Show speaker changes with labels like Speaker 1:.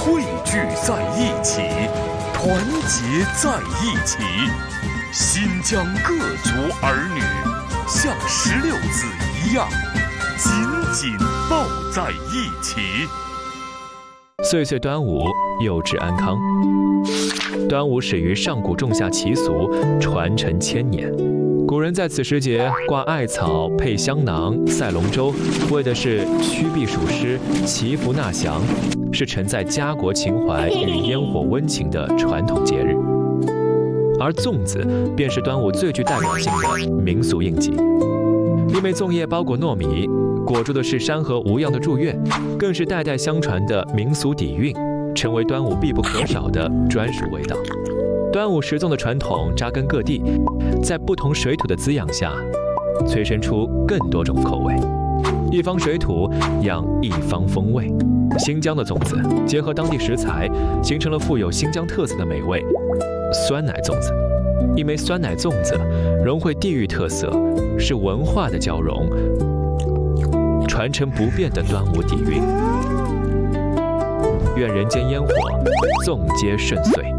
Speaker 1: 汇聚在一起，团结在一起。新疆各族儿女像16字一样，紧紧抱在一起。
Speaker 2: 岁岁端午，幼稚安康。端午始于上古仲夏习俗，传承千年。古人在此时节挂艾草、配香囊、赛龙舟，为的是驱避暑湿、祈福纳祥，是承载家国情怀与烟火温情的传统节日。而粽子便是端午最具代表性的民俗印记，因为粽叶包裹糯米，裹住的是山河无恙的祝愿，更是代代相传的民俗底蕴，成为端午必不可少的专属味道。端午食粽的传统扎根各地，在不同水土的滋养下，催生出更多种口味。一方水土养一方风味。新疆的粽子结合当地食材，形成了富有新疆特色的美味——酸奶粽子。因为酸奶粽子融汇地域特色，是文化的交融，传承不变的端午底蕴。愿人间烟火，粽皆顺遂。